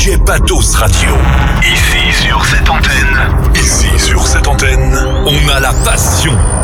DJ Patos Radio. Ici sur cette antenne, on a la passion.